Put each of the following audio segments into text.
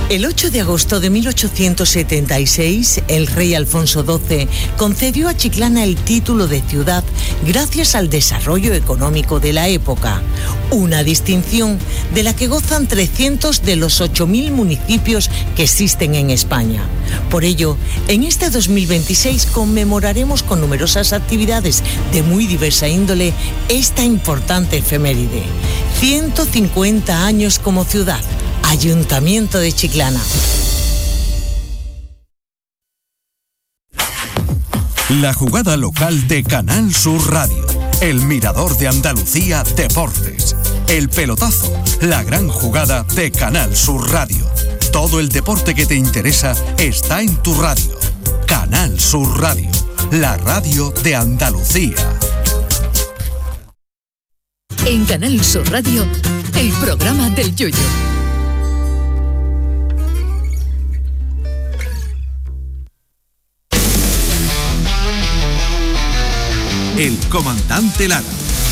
El 8 de agosto de 1876, el rey Alfonso XII concedió a Chiclana el título de ciudad gracias al desarrollo económico de la época, una distinción de la que gozan 300 de los 8.000 municipios que existen en España. Por ello, en este 2026 conmemoraremos con numerosas actividades de muy diversa índole esta importante efeméride. 150 años como ciudad. Ayuntamiento de Chiclana. La jugada local de Canal Sur Radio. El Mirador de Andalucía Deportes. El pelotazo. La gran jugada de Canal Sur Radio. Todo el deporte que te interesa está en tu radio. Canal Sur Radio. La radio de Andalucía. En Canal Sur Radio, el programa del Yoyo. El comandante Lara.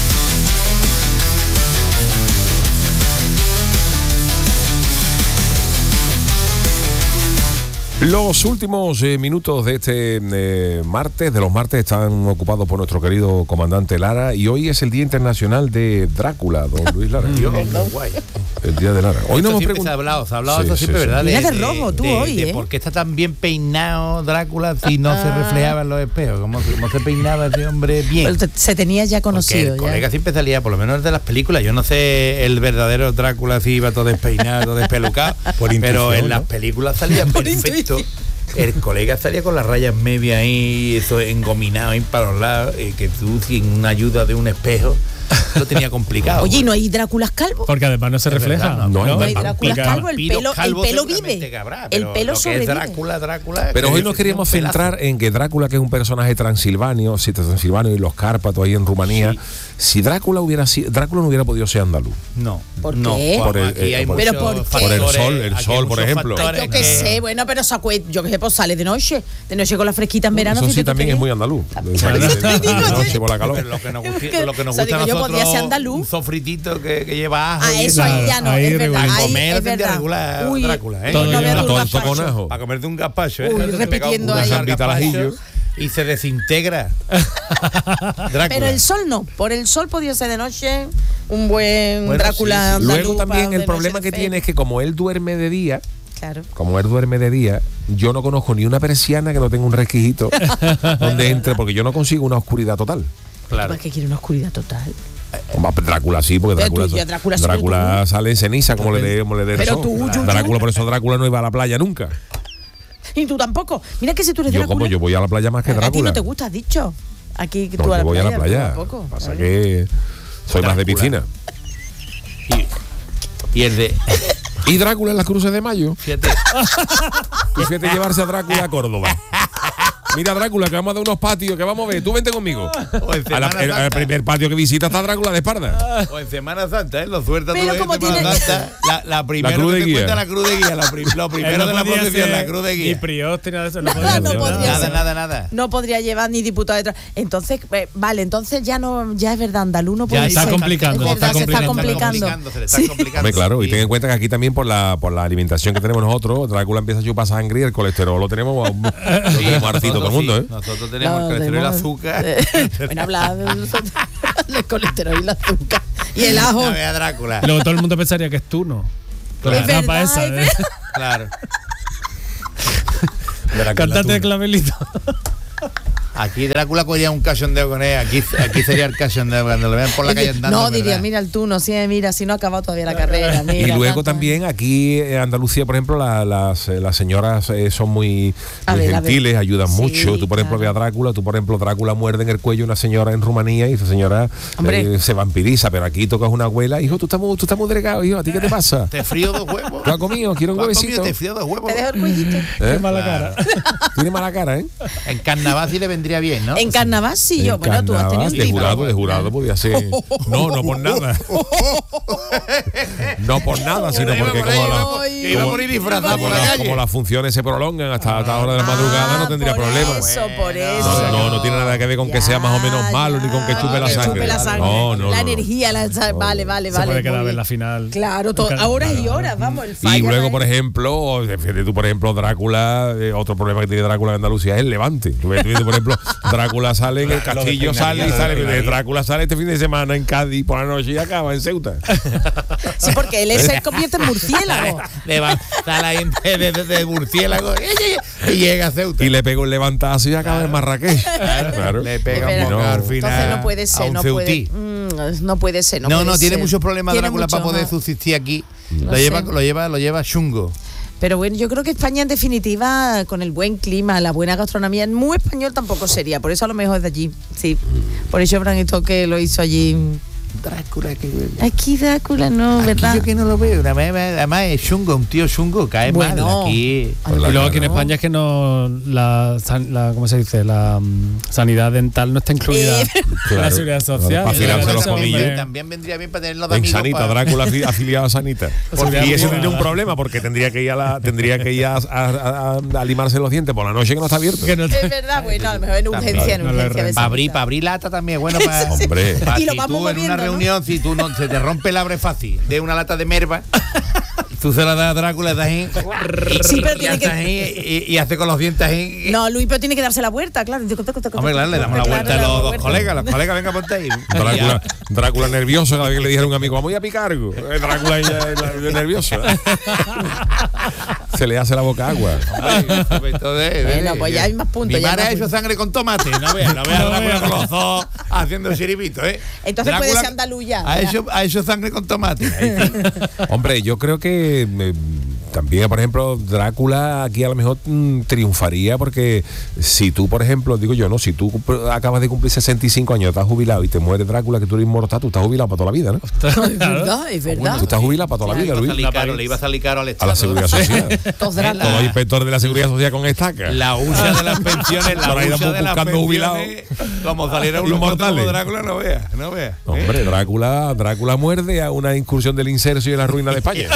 Los últimos minutos de este martes, de los martes, están ocupados por nuestro querido comandante Lara, y hoy es el Día Internacional de Drácula, don Luis Lara. El Día de Lara. Hoy no hemos preguntado. Se ha hablado esto siempre, ¿verdad? Mira de rojo, tú hoy, de por qué está tan bien peinado Drácula si no se reflejaba en los espejos. ¿Cómo se peinaba ese hombre bien? Pero se tenía ya conocido. Porque el colega siempre salía, por lo menos de las películas. Yo no sé el verdadero Drácula si iba todo despeinado, todo despelucado, pero en las películas salía perfecto. El colega salía con las rayas medias ahí, eso engominado ahí para los lados, que tú sin una ayuda de un espejo lo tenía complicado. Oye, ¿y no hay Dráculas calvos? Porque además no se refleja. No hay Dráculas calvos, el pelo vive. El pelo sobrevive. Drácula. Pero hoy nos queríamos centrar en que Drácula, que es un personaje transilvanio, y los Cárpatos ahí en Rumanía, sí. Si Drácula no hubiera podido ser andaluz. No. ¿Por qué? Por el sol, por ejemplo. Yo qué sé, bueno, pero yo qué sé, pues sale de noche con la fresquita en verano. Eso sí también es muy andaluz. De noche por la calor. Pero lo que nos gusta a nosotros, un sofritito que lleva ajo. Eso ahí ya no, es verdad. Comer regular Drácula, Todo con ajo. Para comerte un gazpacho, repitiendo ahí. Y se desintegra. Pero el sol no. Por el sol podía ser de noche un buen Drácula andaluz. Luego también el problema que tiene es que como él duerme de día, yo no conozco ni una persiana que no tenga un resquijito donde entre, porque yo no consigo una oscuridad total. Claro. ¿Por qué quiere una oscuridad total? Drácula sí, porque Drácula sale en ceniza, como le dé el sol. Drácula, por eso Drácula no iba a la playa nunca. Y tú tampoco. Mira que si tú eres Drácula. Yo voy a la playa más que Drácula. A ti no te gusta, has dicho. Aquí tú a la playa. Voy a la playa. Pasa que soy más de piscina. Y el de... ¿Y Drácula en las cruces de mayo? Fíjate llevarse a Drácula a Córdoba. Mira, Drácula, que vamos a dar unos patios, que vamos a ver. Tú vente conmigo. Al primer patio que visita está Drácula de espalda. O en Semana Santa, lo sueltas tú en Semana Santa. La primera que te cuenta la cruz de guía. Lo primero de la procesión, la cruz de guía. Y prior tenía eso. Nada. No podría llevar ni diputado detrás. Entonces, vale, entonces ya es verdad, andaluz no puede ser. Ya está complicando. Se está complicando. Hombre, claro, y ten en cuenta que aquí también por la alimentación que tenemos nosotros, Drácula empieza a chupar sangre y el colesterol lo tenemos hartito. Todo el mundo, Nosotros tenemos el colesterol y el azúcar. Bueno, hablar del colesterol y el azúcar. Y el ajo. Drácula. Luego todo el mundo pensaría que es tú, ¿no? Es verdad, esa, Claro. Cantante de clavelito. Aquí Drácula cogía un cachondeo con él. Aquí sería el cachondeo cuando lo vean por la calle andando. No, diría, mira el tú, no sé, mira, si no ha acabado todavía la carrera. Mira, y luego también aquí en Andalucía, por ejemplo, las señoras son muy gentiles, ayudan mucho. Tú, por ejemplo, ve a Drácula, Drácula muerde en el cuello a una señora en Rumanía y esa señora se vampiriza, pero aquí tocas una abuela, hijo, tú estás muy delgado, hijo, ¿a ti qué te pasa? Te frío 2 huevos. ¿Tú has comido? ¿Quiero un huevecito? Te frío 2 huevos. Te dejo el cuellito. Tiene mala cara. Tiene mala cara, ¿eh? En carnaval sí le vendía vendría bien, ¿no? En carnaval sí, yo. Bueno, tú has tenido un tipo. De jurado podía ser. No por nada. No por nada, sino porque como las funciones se prolongan hasta la hora de la madrugada, no tendría problema. Por eso. No tiene nada que ver con que sea más o menos malo ni con que chupe la sangre. No. La energía, vale. Se puede quedar en la final. Claro, horas y horas, vamos. El fallo y luego, por ejemplo, Drácula, otro problema que tiene Drácula en Andalucía es el Levante. Por ejemplo, Drácula sale en el Castillo, sale Drácula sale este fin de semana en Cádiz por la noche y acaba en Ceuta. Sí, porque él se convierte en murciélago. Levanta la gente de murciélago y llega a Ceuta. Y le pega un levantazo y acaba en Marrakech. Claro. Le pega al final. Entonces no puede ser, no puede ser. No, tiene muchos problemas Drácula para poder subsistir aquí. Lo lleva chungo. Pero bueno, yo creo que España en definitiva, con el buen clima, la buena gastronomía, muy español tampoco sería, por eso a lo mejor es de allí, sí. Por eso Bram Stoker lo hizo allí. Drácula, aquí Drácula no, aquí ¿verdad? Yo que no lo veo, además es chungo, un tío chungo, cae mal aquí. Y luego aquí en España es que no ¿cómo se dice? La sanidad dental no está incluida en la seguridad social. Para afilarse los comillos. También vendría bien para tenerlo de en amigos. Sanita, Drácula afiliado a Sanita. Y eso tendría un problema porque tendría que ir a limarse los dientes por la noche que no está abierto. Es verdad, bueno, a lo mejor en urgencia. Para abrir lata también, bueno, para... Hombre. Y lo vamos moviendo, reunión, si tú no se te rompe el abre fácil de una lata de merva, tú se la das a Drácula, das ahí, sí, pero tiene que... y hace con los dientes ahí. No, Luis, pero tiene que darse la vuelta, claro. Hombre, claro, le damos la vuelta a los dos colegas. Los colegas, venga, ponte ahí. Drácula nervioso, cada vez que le dijera a un amigo, vamos a picar algo. Drácula nervioso. Se le hace la boca agua. Bueno, pues ya hay más puntos. Mi madre ha hecho sangre con tomate. No veas Drácula con los dos haciendo el chiribito, ¿eh? Entonces puede ser andaluz ya. Ha hecho sangre con tomate. Hombre, yo creo que también, por ejemplo, Drácula aquí a lo mejor triunfaría porque si tú, por ejemplo, digo yo, ¿no? Si tú acabas de cumplir 65 años, estás jubilado y te muere Drácula, que tú eres inmortal, tú estás jubilado para toda la vida, ¿no? Es verdad. Tú estás jubilado para toda la vida, Luis. Le iba a salir caro al Estado. A la Seguridad Social. Todos los inspectores de la Seguridad Social con estaca. La hucha de las pensiones, buscando jubilados. Como saliera uno como Drácula, no veas. Hombre, Drácula muerde a una incursión del insercio y la ruina de España.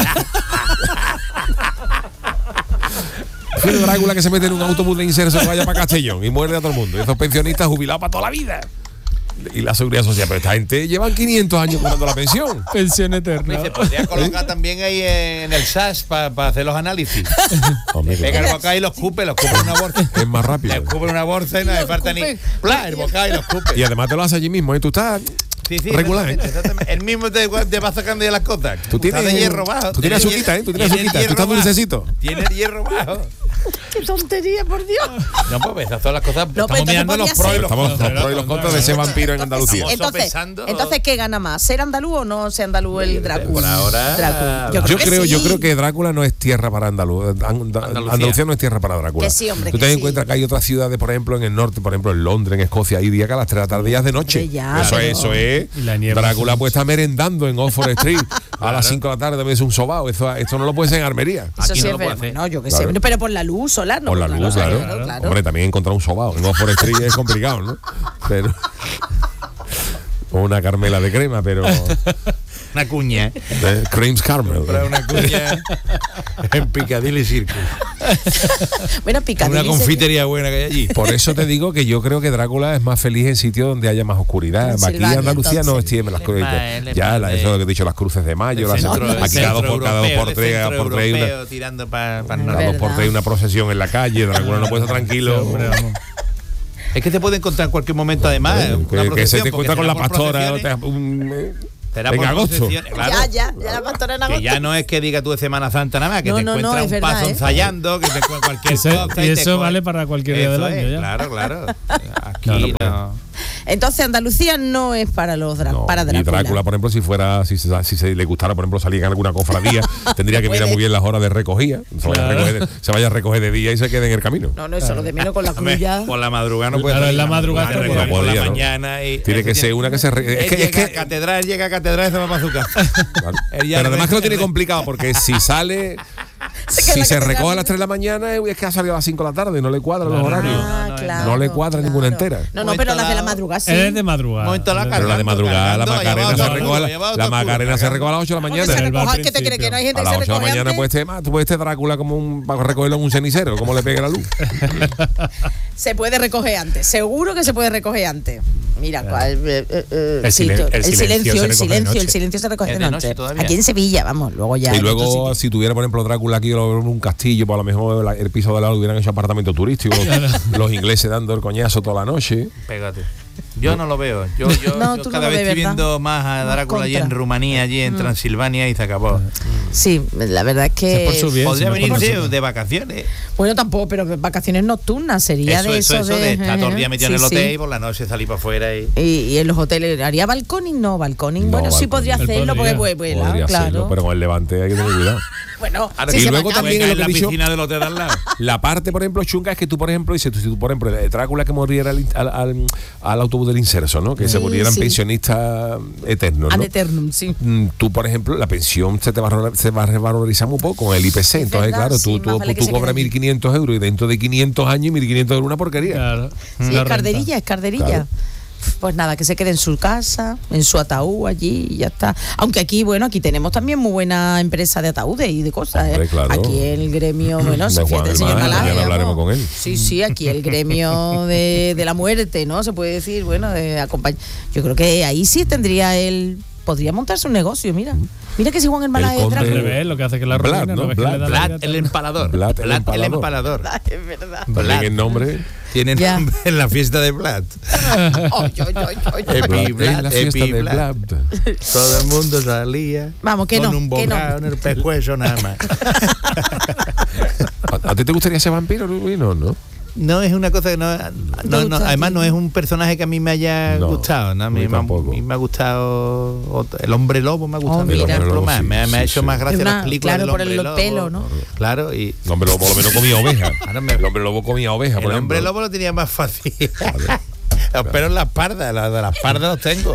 Pero Drácula que se mete en un autobús de inserso que vaya para Castellón y muerde a todo el mundo. Y esos pensionistas jubilados para toda la vida. Y la Seguridad Social, pero esta gente llevan 500 años cobrando la pensión. Pensión eterna. Se podría colocar también ahí en el SAS para hacer los análisis. Pega el bocado y los escupe en una bolsa. Es más rápido. Le escupe en una bolsa y no hace falta ni... El bocado y los escupe. Y además te lo hace allí mismo, ¿eh? Tú estás... Sí, regular, exactamente. El mismo te va sacando de las cosas. Tú tienes de hierro bajo. Tú tienes azuquita, ¿eh? Tú estás dulcecito. Tienes hierro bajo. ¡Qué tontería, por Dios! No, pues esas todas las cosas. No, estamos mirando los pros y los contras de ese vampiro en Andalucía. Entonces, ¿qué gana más? ¿Ser andaluz o no ser andaluz el Drácula? Por ahora. Yo creo que Drácula no es tierra para Andalucía no es tierra para Drácula. Que sí, hombre. Tú te das cuenta que hay otras ciudades, por ejemplo, en el norte, por ejemplo, en Londres, en Escocia, hay días que a las 3 de la tarde ya es de noche. Eso es. Drácula pues está merendando en Oxford Street a las 5 de la tarde, también es un sobao. Esto no lo puede ser en Armería. Eso sí es verdad. No, yo qué sé. Pero por la luz solar, ¿no? Por la luz, claro. Hombre, también encontrar un sobao en Oxford Street es complicado, ¿no? Pero o una Carmela de crema, pero una cuña. Creams Carmel. Una cuña en Piccadilly Circus. Bueno, Piccadilly. Una confitería buena que hay allí. Por eso te digo que yo creo que Drácula es más feliz en sitios donde haya más oscuridad. Aquí en Andalucía no tiene las cruces. Ya, eso que he dicho, las cruces de mayo. Aquí cada dos por tres una procesión en la calle. Drácula no puede estar tranquilo. Es que te puede encontrar en cualquier momento, además. Que se te encuentra con la pastora. En agosto. Claro, ya la pastora en agosto. Que ya no es que diga tú de Semana Santa nada más, que te encuentras un paso ensayando, que te encuentras cualquier cosa. Y eso vale para cualquier día del año. Claro. Aquí no. Entonces Andalucía no es para los para Drácula. Y Drácula, por ejemplo, si se le gustara, por ejemplo, salir en alguna cofradía, tendría que mirar muy bien las horas de recogida. Se vaya a recoger de día y se quede en el camino. No, eso lo de menos con la cuya. Por la madrugada no puede. Claro, en la madrugada por la mañana. Tiene que ser una que se... Es que llega a catedral y se va para su casa. Pero además que lo tiene complicado, porque si sale Si se recoge a las 3 de la mañana es que ha salido a las 5 de la tarde, no le cuadran los horarios. No le cuadra ninguna entera. No, pero las de la madrugada sí. Es de madrugada. Pero la de madrugada, la Macarena se recoge a las 8 de la mañana. ¿Qué te crees que no hay gente a que las se 8 de la recoge mañana antes? tú puedes tener Drácula para recogerlo en un cenicero, como le pegue la luz. Se puede recoger antes, seguro que se puede recoger antes. Mira, el silencio se recoge de noche. Aquí en Sevilla, vamos, luego ya. Y luego, si tuviera, por ejemplo, Drácula aquí en un castillo, pues a lo mejor el piso de al lado hubieran hecho apartamento turístico, los ingleses dando el coñazo toda la noche. Pégate. Yo no lo veo. Yo cada vez estoy viendo más a Drácula allí en Rumanía, allí en Transilvania y se acabó. Sí, la verdad es que podría venir de vacaciones. Bueno, tampoco, pero vacaciones nocturnas sería de estar todo el día metido en el hotel y por la noche salir para afuera y en los hoteles haría balconing, bueno, sí podría hacerlo porque podría hacerlo, pero con el Levante hay que tener cuidado. Bueno, y luego también en la piscina del hotel al lado. La parte, por ejemplo, chunga es que tú, por ejemplo, dices, por ejemplo, Drácula que moriera al autobús del Inserso, ¿no? Que se murieran pensionistas eternos, ¿no? Ad eternum, sí. Tú, por ejemplo, la pensión se va a revalorizar muy poco con el IPC. Entonces, claro, tú cobras 1.500 euros y dentro de 500 años 1.500 euros una porquería. Claro. Sí, es carderilla. Claro. Pues nada, que se quede en su casa, en su ataúd allí y ya está. Aunque aquí tenemos también muy buena empresa de ataúdes y de cosas. Hombre, claro. Aquí el gremio, se fíjate el señor Malaje. Ya hablaremos con él. Sí, aquí el gremio de la muerte, ¿no? Se puede decir, de acompañar. Yo creo que ahí sí podría montarse un negocio, mira. Mira que si Juan el Malaje es lo que hace que la ruina, Vlad el empalador. Es verdad. Vlad el nombre. Tiene nombre en la fiesta de Vlad. Epi Vlad. Todo el mundo salía. Vamos, con un bocado en el pescuezo nada más. ¿A ti te gustaría ser vampiro, no? No es una cosa que no además no es un personaje que a mí me haya gustado, ¿no? A mí me ha gustado el hombre lobo, me ha gustado más. Me ha hecho más gracia las películas del hombre lobo. Pelo, ¿no? Claro, y el hombre lobo por lo menos comía oveja. El hombre lobo comía oveja, por ejemplo. El hombre lobo lo tenía más fácil. Los pelos en la espalda, de la espalda los tengo.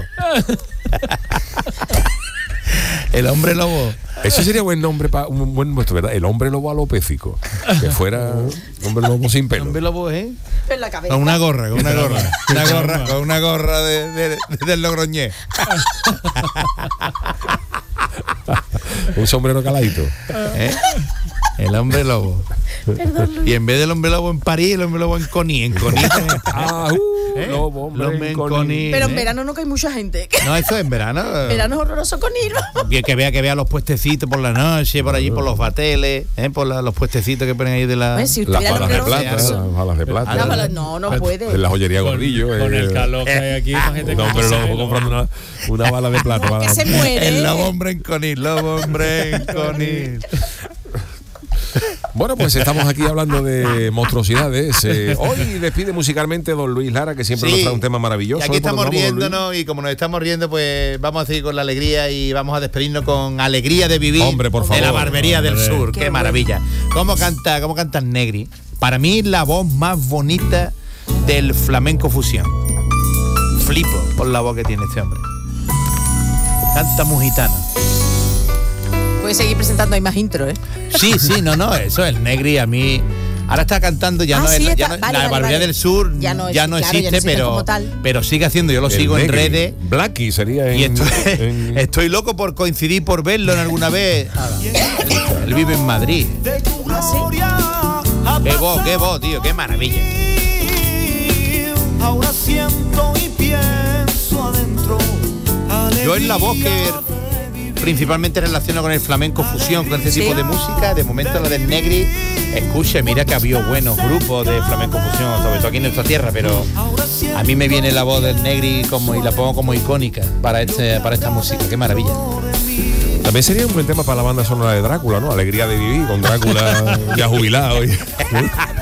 El hombre lobo. Ese sería buen nombre para un buen nuestro, ¿verdad? El hombre lobo alopécico. Que fuera un hombre lobo sin pelo. El hombre lobo, en la cabeza. Con una gorra. Con una gorra del Logroñé. Un sombrero caladito. El hombre lobo. Perdón, Luis. Y en vez del hombre lobo en París, el hombre lobo en Conil. Lobo, hombre, en Conil. Pero en verano no cae mucha gente. No, eso es en verano. Verano es horroroso Conil. Que vea los puestecitos por la noche, por allí por los bateles, por los puestecitos que ponen ahí de la... Si las balas de plata. Las balas de plata. No puede. En la joyería Gordillo. Con el calor que hay aquí, la gente hombre lobo comprando una bala de plata. Que se muere. El lobo hombre en Conil, Bueno, pues estamos aquí hablando de monstruosidades. Hoy despide musicalmente don Luis Lara, que siempre nos trae un tema maravilloso. Y aquí estamos riéndonos, y como nos estamos riendo, pues vamos a seguir con la alegría y vamos a despedirnos con Alegría de Vivir. Hombre, por favor. De la Barbería del Sur. Qué maravilla. ¿Cómo canta Negri? Para mí, la voz más bonita del flamenco fusión. Flipo por la voz que tiene este hombre. Canta muy gitano. Puedes seguir presentando, hay más intro, Sí, no, eso es Negri a mí. Ahora está cantando, la Barbería del Sur ya no existe, pero sigue haciendo, yo lo sigo en redes. Blackie sería y estoy loco por coincidir, por verlo en alguna vez. Él vive en Madrid. Qué voz, tío, qué maravilla. Ahora siento y pienso adentro. Yo en la voz que principalmente relaciona con el flamenco fusión, con este tipo de música. De momento la del Negri, escucha, mira que había buenos grupos de flamenco fusión, sobre todo aquí en nuestra tierra, pero a mí me viene la voz del Negri y la pongo como icónica para esta música. Qué maravilla. También sería un buen tema para la banda sonora de Drácula, ¿no? Alegría de Vivir, con Drácula ya jubilado.